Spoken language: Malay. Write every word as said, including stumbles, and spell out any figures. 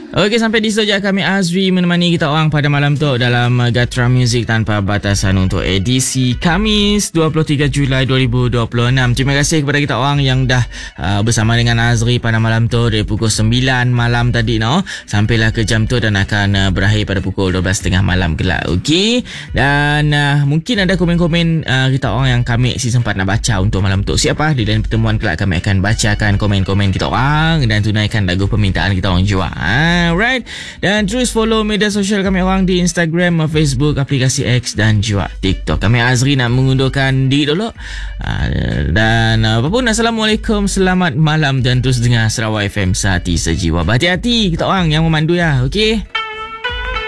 Okey, sampai di situ je kami Azri menemani kita orang pada malam tu dalam uh, Gatra Music Tanpa Batasan untuk edisi Khamis dua puluh tiga Julai dua ribu dua puluh enam. Terima kasih kepada kita orang yang dah uh, bersama dengan Azri pada malam tu dari pukul sembilan malam tadi no, sampailah ke jam tu dan akan uh, berakhir pada pukul dua belas tiga puluh malam kelak. Okey. Dan uh, mungkin ada komen-komen uh, kita orang yang kami si sempat nak baca untuk malam tu. Siapa di lain pertemuan kelak kami akan bacakan komen-komen kita orang dan tunaikan lagu permintaan kita orang juga. Alright. Dan terus follow media sosial kami orang di Instagram, Facebook, aplikasi X dan juga TikTok. Kami Azri nak mengundurkan diri dulu. Dan apapun, Assalamualaikum, selamat malam dan terus dengar Sarawak F M Sehati Sejiwa. Berhati-hati kita orang yang memandu ya. Okey.